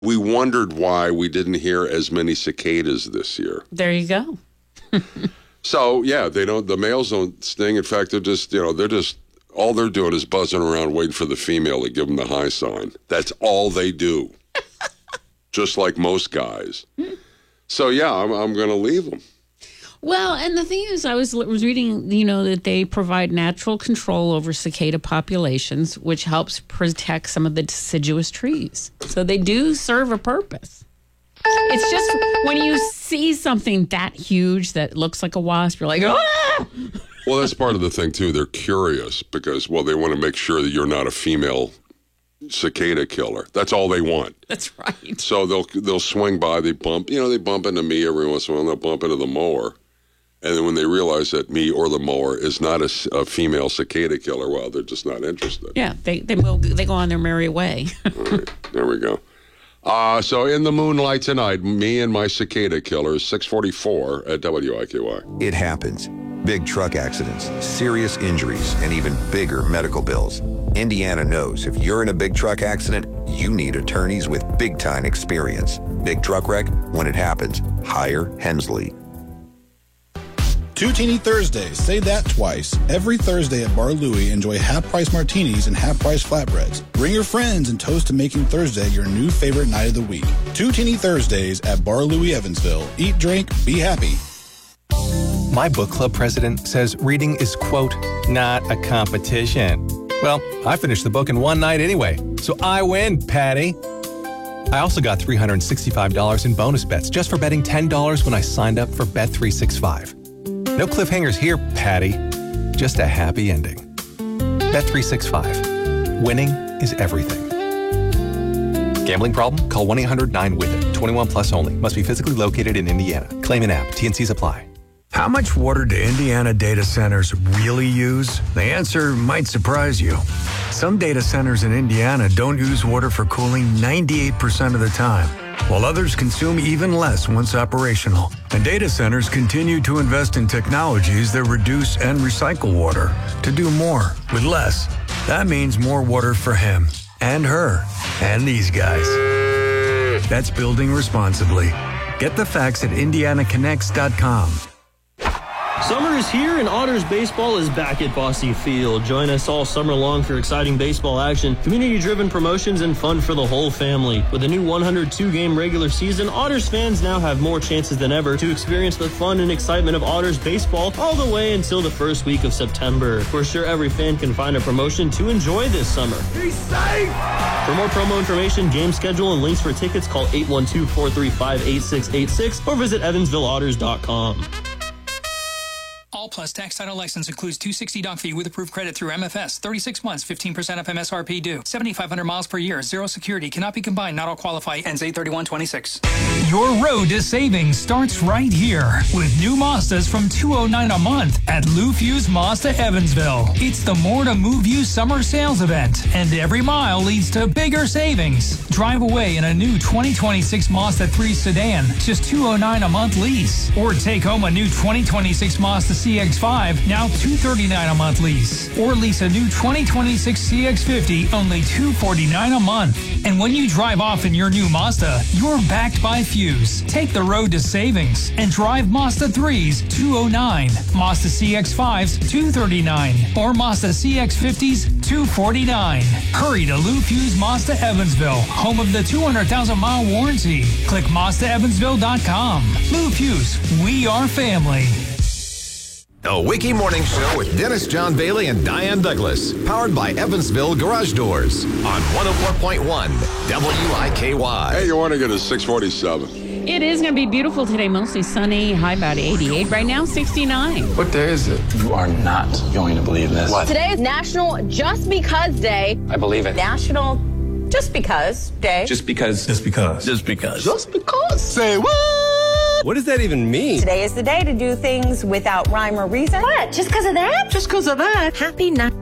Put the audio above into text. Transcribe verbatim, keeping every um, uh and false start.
we wondered why we didn't hear as many cicadas this year. There you go. So, yeah, they don't, the males don't sting. In fact, they're just, you know, they're just, all they're doing is buzzing around waiting for the female to give them the high sign. That's all they do. Just like most guys. So, yeah, I'm, I'm going to leave them. Well, and the thing is, I was, was reading, you know, that they provide natural control over cicada populations, which helps protect some of the deciduous trees. So they do serve a purpose. It's just when you see something that huge that looks like a wasp, you're like, ah! Well, that's part of the thing, too. They're curious because, well, they want to make sure that you're not a female cicada killer. That's all they want. That's right. So they'll they'll swing by, they bump, you know, they bump into me every once in a while, and they'll bump into the mower. And then when they realize that me or the mower is not a, a female cicada killer, well, they're just not interested. Yeah, they they, will, they go on their merry way. All right, there we go. Uh, so in the moonlight tonight, me and my cicada killers, six forty-four at W I K Y. It happens. Big truck accidents, serious injuries, and even bigger medical bills. Indiana knows if you're in a big truck accident, you need attorneys with big-time experience. Big truck wreck, when it happens, hire Hensley. Two Teeny Thursdays. Say that twice. Every Thursday at Bar Louie, enjoy half-price martinis and half-price flatbreads. Bring your friends and toast to making Thursday your new favorite night of the week. Two Teeny Thursdays at Bar Louie, Evansville. Eat, drink, be happy. My book club president says reading is, quote, not a competition. Well, I finished the book in one night anyway, so I win, Patty. I also got three hundred sixty-five dollars in bonus bets just for betting ten dollars when I signed up for Bet three sixty-five. No cliffhangers here, Patty. Just a happy ending. Bet three sixty-five. Winning is everything. Gambling problem? Call one eight hundred nine with it. twenty-one plus only. Must be physically located in Indiana. Claim in app. T N Cs apply. How much water do Indiana data centers really use? The answer might surprise you. Some data centers in Indiana don't use water for cooling ninety-eight percent of the time, while others consume even less once operational. And data centers continue to invest in technologies that reduce and recycle water to do more with less. That means more water for him and her and these guys. That's building responsibly. Get the facts at indiana connects dot com. Summer is here and Otters baseball is back at Bosse Field. Join us all summer long for exciting baseball action, community-driven promotions, and fun for the whole family. With a new one hundred two game regular season, Otters fans now have more chances than ever to experience the fun and excitement of Otters baseball all the way until the first week of September. We're sure every fan can find a promotion to enjoy this summer. Be safe! For more promo information, game schedule, and links for tickets, call eight one two, four three five, eight six eight six or visit evansville otters dot com. All Plus tax title license includes two hundred sixty dollars doc fee with approved credit through M F S. thirty-six months, fifteen percent of M S R P due. seventy-five hundred miles per year. Zero security. Cannot be combined. Not all qualify. Ends eight thirty-one twenty-six. Your road to savings starts right here with new Mazdas from two hundred nine dollars a month at Lou Fuse Mazda Evansville. It's the More to Move You summer sales event, and every mile leads to bigger savings. Drive away in a new twenty twenty-six Mazda three sedan, just two hundred nine dollars a month lease. Or take home a new twenty twenty-six Mazda C X five, now two hundred thirty-nine dollars a month lease. Or lease a new twenty twenty-six C X fifty, only two hundred forty-nine dollars a month. And when you drive off in your new Mazda, you're backed by Fuse. Take the road to savings and drive Mazda threes two hundred nine, Mazda C X fives two hundred thirty-nine, or Mazda C X fifties two hundred forty-nine. Hurry to Lou Fuse Mazda Evansville, home of the two hundred thousand mile warranty. Click Mazda Evansville dot com. Lou Fuse, we are family. The Wiki Morning Show with Dennis John Bailey and Diane Douglas. Powered by Evansville Garage Doors on one oh four point one W I K Y. Hey, you want to get a six forty-seven. It is going to be beautiful today, mostly sunny, high about eighty-eight. Right now, sixty-nine. What day is it? You are not going to believe this. What? Today is National Just Because Day. I believe it. National Just Because Day. Just because. Just because. Just because. Just because. Say what? What does that even mean? Today is the day to do things without rhyme or reason. What? Just because of that? Just because of that. Happy night.